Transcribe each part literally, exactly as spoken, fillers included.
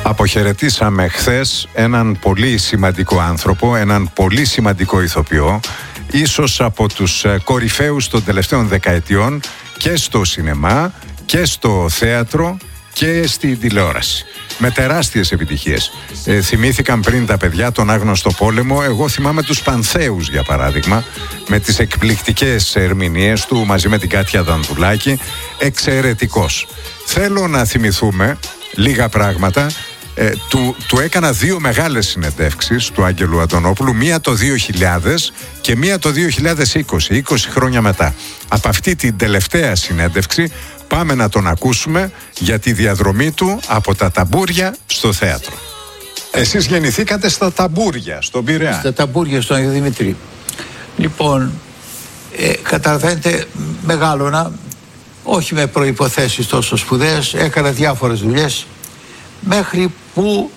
Αποχαιρετήσαμε χθες έναν πολύ σημαντικό άνθρωπο, έναν πολύ σημαντικό ηθοποιό, ίσως από τους κορυφαίους των τελευταίων δεκαετιών και στο σινεμά και στο θέατρο και στη τηλεόραση. Με τεράστιες επιτυχίες. Ε, θυμήθηκαν πριν τα παιδιά τον Άγνωστο Πόλεμο. Εγώ θυμάμαι τους Πανθέους, για παράδειγμα, με τις εκπληκτικές ερμηνείες του μαζί με την Κάτια Δανδουλάκη. Εξαιρετικός. Θέλω να θυμηθούμε λίγα πράγματα. Ε, του, του έκανα δύο μεγάλες συνεντεύξεις του Άγγελου Αντωνόπουλου, μία το δύο χιλιάδες και μία το δύο χιλιάδες είκοσι, είκοσι χρόνια μετά. Από αυτή την τελευταία συνέντευξη πάμε να τον ακούσουμε για τη διαδρομή του από τα ταμπούρια στο θέατρο. Εσείς γεννηθήκατε στα ταμπούρια, στον Πειραιά. Στα ταμπούρια, στον Άγιο Δημητρή. Λοιπόν, ε, καταλαβαίνετε, μεγάλωνα, όχι με προϋποθέσεις τόσο σπουδαίες, έκανα διάφορες δουλειές, μέχρι που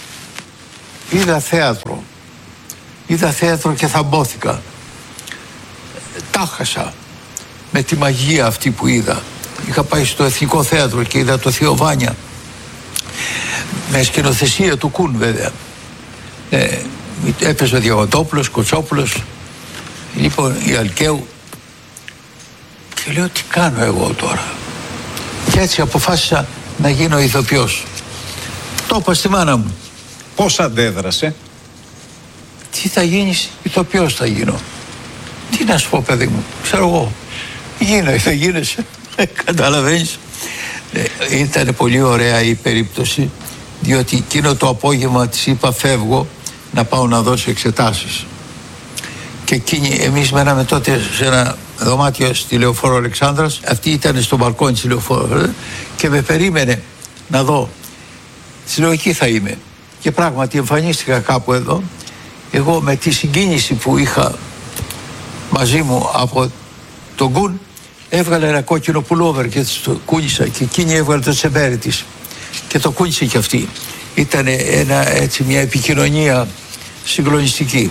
είδα θέατρο. Είδα θέατρο και θαμπόθηκα. Τα χάσα με τη μαγεία αυτή που είδα. Είχα πάει στο Εθνικό Θέατρο και είδα το Θείο Βάνια, με σκηνοθεσία του Κουν βέβαια. Ε, έπαιζε ο Διαγωτόπουλος, Κοτσόπουλος, λοιπόν η Αλκαίου, και λέω τι κάνω εγώ τώρα. Και έτσι αποφάσισα να γίνω ηθοποιός. Το είπα στη μάνα μου. Πώς αντέδρασε? Τι θα γίνεις? Ηθοποιός θα γίνω. Τι να σου πω, παιδί μου, ξέρω εγώ. Γίνε, θα γίνεσαι. Καταλαβαίνεις. Ε, ήταν πολύ ωραία η περίπτωση, διότι εκείνο το απόγευμα της είπα φεύγω να πάω να δώσω εξετάσεις. Και εκείνη, εμείς μέναμε τότε σε ένα δωμάτιο στη Λεωφόρο Αλεξάνδρας. Αυτή ήταν στο μπαλκόνι της Λεωφόρου και με περίμενε να δω. Της λέω εκεί θα είμαι. Και πράγματι εμφανίστηκα κάπου εδώ. Εγώ με τη συγκίνηση που είχα μαζί μου από τον Κουν, έβγαλε ένα κόκκινο πουλόβερ και το κούνησα, και εκείνη έβγαλε το τσεμπέρι της και το κούνησε και αυτή. Ήταν ένα, έτσι, μια επικοινωνία συγκλονιστική.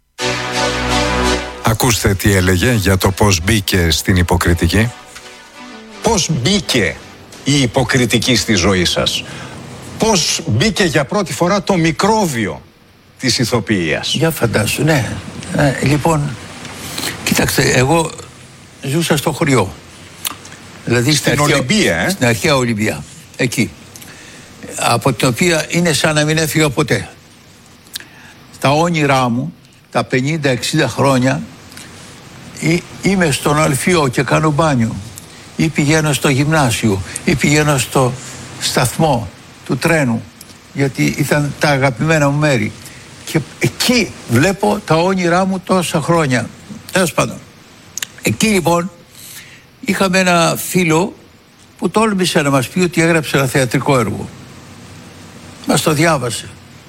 Ακούστε τι έλεγε για το πώς μπήκε στην υποκριτική. Πώς μπήκε η υποκριτική στη ζωή σας? Πώς μπήκε για πρώτη φορά το μικρόβιο της ηθοποιίας? Για φαντάσου, ναι. Ε, λοιπόν, κοιτάξτε, εγώ ζούσα στο χωριό. Δηλαδή στην αρχαία, Ολυμπία, ε? Στην αρχαία Ολυμπία, εκεί. Από την οποία είναι σαν να μην έφυγα ποτέ. Τα όνειρά μου, τα πενήντα εξήντα χρόνια, ή, είμαι στον Αλφιό και κάνω μπάνιο, ή πηγαίνω στο γυμνάσιο, ή πηγαίνω στο σταθμό του τρένου, γιατί ήταν τα αγαπημένα μου μέρη. Και εκεί βλέπω τα όνειρά μου τόσα χρόνια. Τέλος πάντων. Εκεί λοιπόν είχαμε ένα φίλο που τόλμησε να μας πει ότι έγραψε ένα θεατρικό έργο. Μας το διάβασε.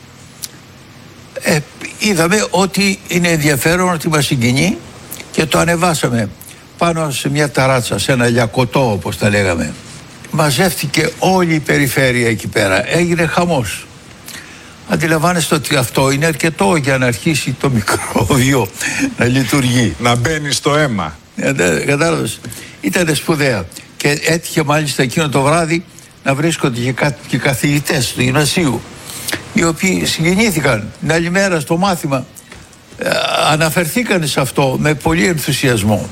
Ε, είδαμε ότι είναι ενδιαφέρον, ότι μας συγκινεί, και το ανεβάσαμε πάνω σε μια ταράτσα, σε ένα λιακωτό όπως τα λέγαμε. Μαζεύτηκε όλη η περιφέρεια εκεί πέρα. Έγινε χαμός. Αντιλαμβάνεστε ότι αυτό είναι αρκετό για να αρχίσει το μικρόβιο να λειτουργεί. Να μπαίνει στο αίμα. Κατάλαβες. Ήταν σπουδαία. Και έτυχε μάλιστα εκείνο το βράδυ να βρίσκονται και, κα, και καθηγητές του γυμνασίου, οι οποίοι συγκινήθηκαν την άλλη μέρα στο μάθημα. Ε, αναφερθήκαν σε αυτό με πολύ ενθουσιασμό.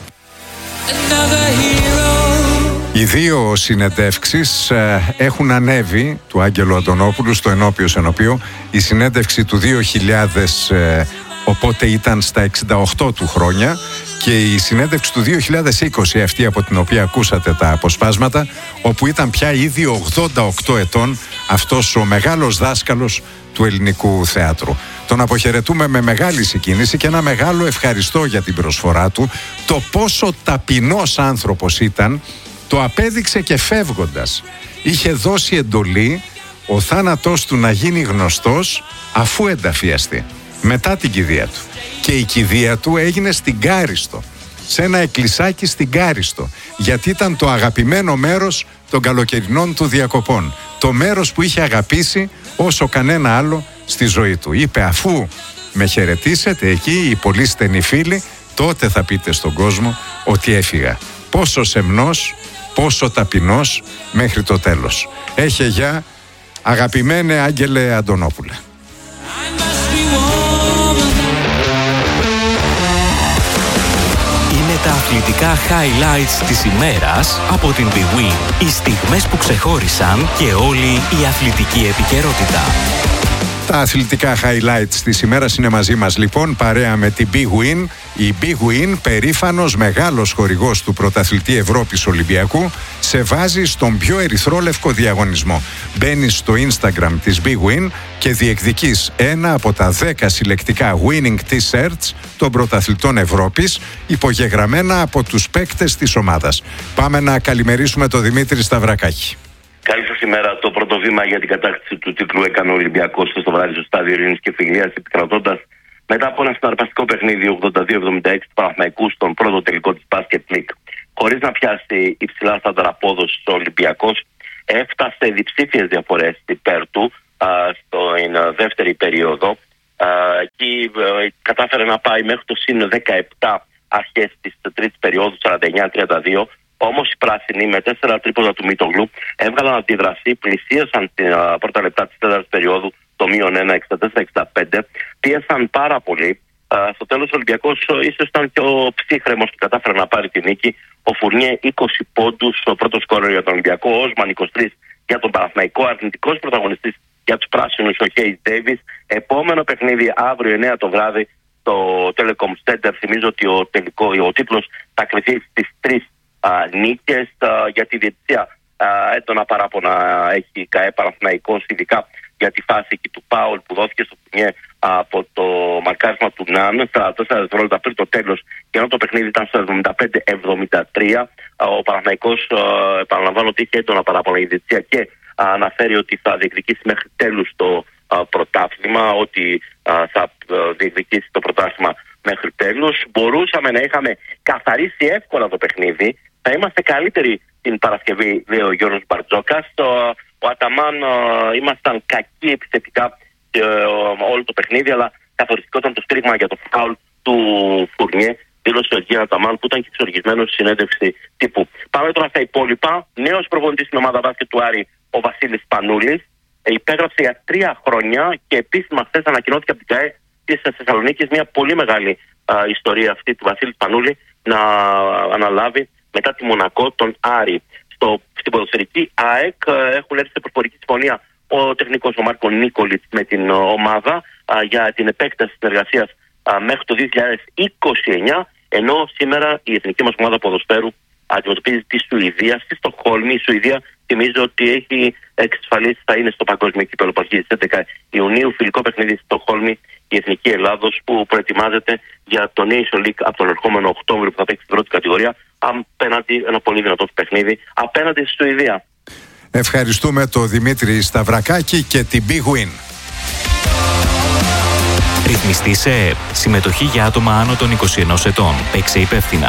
Οι δύο συνεντεύξεις ε, έχουν ανέβει του Άγγελου Αντωνόπουλου στο ενώπιο ενωπίο. Η συνέντευξη του δύο χιλιάδες, ε, οπότε ήταν στα εξήντα οκτώ του χρόνια, και η συνέντευξη του δύο χιλιάδες είκοσι, αυτή από την οποία ακούσατε τα αποσπάσματα, όπου ήταν πια ήδη ογδόντα οκτώ ετών αυτός ο μεγάλος δάσκαλος του ελληνικού θεάτρου. Τον αποχαιρετούμε με μεγάλη συγκίνηση και ένα μεγάλο ευχαριστώ για την προσφορά του. Το πόσο ταπεινός άνθρωπος ήταν το απέδειξε και φεύγοντας. Είχε δώσει εντολή ο θάνατός του να γίνει γνωστός αφού ενταφιαστεί, μετά την κηδεία του. Και η κηδεία του έγινε στην Κάριστο, σε ένα εκκλησάκι στην Κάριστο, γιατί ήταν το αγαπημένο μέρος των καλοκαιρινών του διακοπών. Το μέρος που είχε αγαπήσει όσο κανένα άλλο στη ζωή του. Είπε, αφού με χαιρετήσετε εκεί οι πολύ στενοί φίλοι, τότε θα πείτε στον κόσμο ότι έφυγα. Πόσο σεμνός, πόσο ταπεινός μέχρι το τέλος. Έχε γεια Αγαπημένε Άγγελε Αντωνόπουλε. Είναι τα αθλητικά highlights της ημέρας από την Big Win. Οι στιγμές που ξεχώρισαν και όλη η αθλητική επικαιρότητα. Τα αθλητικά highlights της ημέρας είναι μαζί μας λοιπόν, παρέα με την Big Win. Η Big Win, περήφανος μεγάλος χορηγός του πρωταθλητή Ευρώπης Ολυμπιακού, σε βάζει στον πιο ερυθρόλευκο διαγωνισμό. Μπαίνεις στο Instagram της Big Win και διεκδικείς ένα από τα δέκα συλλεκτικά winning t-shirts των πρωταθλητών Ευρώπης, υπογεγραμμένα από τους παίκτες της ομάδας. Πάμε να καλημερίσουμε τον Δημήτρη Σταυρακάκη. Καλή σας ημέρα. Το πρώτο βήμα για την κατάκτηση του τίτλου έκανε ο Ολυμπιακός στο βράδυ στο στάδιο Ειρήνης και Φιλίας, επικρατώντας μετά από ένα συναρπαστικό παιχνίδι ογδόντα δύο εβδομήντα έξι του Παναθηναϊκού στον πρώτο τελικό της Basket League. Χωρίς να πιάσει υψηλά στάνταρ απόδοση ο Ολυμπιακός, έφτασε διψήφιες διαφορές υπέρ του στην δεύτερη περίοδο. Εκεί κατάφερε να πάει μέχρι το συν δεκαεπτά αρχές της τρίτης περίοδου, σαράντα εννιά τριάντα δύο. Όμως οι πράσινοι με τέσσερα τρίποντα του Μίτογλου έβγαλαν αντίδραση, πλησίασαν την uh, πρώτα λεπτά της τέταρτης περίοδου το μείον ένα, εξήντα τέσσερα εξήντα πέντε, πίεσαν πάρα πολύ. Uh, στο τέλος ο Ολυμπιακός uh, ίσως ήταν και ο ψύχρεμος που κατάφερε να πάρει την νίκη. Ο Φουρνιέ είκοσι πόντους, ο πρώτος σκόρερ για τον Ολυμπιακό, ο Όσμαν είκοσι τρία για τον Παναθηναϊκό, αρνητικός πρωταγωνιστής για τους πράσινους ο Χέις Ντέιβις. Επόμενο παιχνίδι αύριο εννιά το βράδυ στο Telecom Center. Θυμίζω ότι ο, τελικό, ο τίτλος θα κρυθεί στις τρεις Uh, νίκες uh, για τη διαιτησία. Uh, έντονα παράπονα έχει η ΚΑΕ Παναθηναϊκός, ειδικά για τη φάση του Πάουλ που δόθηκε στο Φουρνιέ uh, από το μαρκάρισμα του Ναν στα τέσσερα δευτερόλεπτα πριν το τέλος, και ενώ το παιχνίδι ήταν στο εβδομήντα πέντε εβδομήντα τρία. Uh, ο Παναθηναϊκός, uh, επαναλαμβάνω ότι είχε έντονα παράπονα η διαιτησία και uh, αναφέρει ότι θα διεκδικήσει μέχρι τέλους το uh, πρωτάθλημα, ότι uh, θα uh, διεκδικήσει το πρωτάθλημα μέχρι τέλους. Μπορούσαμε να είχαμε καθαρίσει εύκολα το παιχνίδι. Θα είμαστε καλύτεροι την Παρασκευή, λέει ο Γιώργος Μπαρτζόκας. Ο, ο Αταμάν, ο, ήμασταν κακοί επιθετικά ε, όλο το παιχνίδι, αλλά καθοριστικό ήταν το στήριγμα για το φάουλ του Φουρνιέ, δήλωσε ο Γιώργος Αταμάν, που ήταν και εξοργισμένος στη συνέντευξη τύπου. Πάμε τώρα στα υπόλοιπα. Νέος προπονητής στην ομάδα μπάσκετ του Άρη, ο Βασίλης Πανούλης, ε, υπέγραψε για τρία χρόνια και επίσημα χθες ανακοινώθηκε από την ΚΑΕ της Θεσσαλονίκης μια πολύ μεγάλη α, ιστορία αυτή του Βασίλη Πανούλη να αναλάβει μετά τη Μονακό τον Άρη. Στο, στην ποδοσφαιρική ΑΕΚ έχουν έρθει σε προφορική συμφωνία ο τεχνικός ο Μάρκο Νίκολιτς με την ομάδα α, για την επέκταση συνεργασίας α, μέχρι το δύο χιλιάδες είκοσι εννιά, ενώ σήμερα η εθνική μας ομάδα ποδοσφαίρου αντιμετωπίζει τη Σουηδία στη Στοκχόλμη. Η Σουηδία, θυμίζω ότι έχει εξασφαλίσει θα είναι στο παγκόσμιο κύπελλο που αρχίζει στις έντεκα Ιουνίου. Φιλικό παιχνίδι στη Στοκχόλμη η Εθνική Ελλάδος, που προετοιμάζεται για το Nation League από τον ερχόμενο Οκτώβριο που θα παίξει στην πρώτη κατηγορία, απέναντι ένα πολύ δυνατό παιχνίδι απέναντι στη Σουηδία. Ευχαριστούμε τον Δημήτρη Σταυρακάκη και την Big Win. Ρυθμιστή σε ΕΕΠ. Συμμετοχή για άτομα άνω των είκοσι ενός ετών. Παίξε υπεύθυνα.